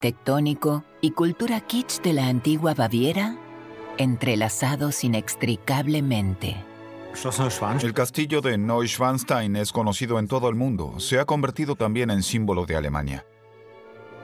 arquitectónico y cultura kitsch de la antigua Baviera, entrelazados inextricablemente. El castillo de Neuschwanstein es conocido en todo el mundo. Se ha convertido también en símbolo de Alemania.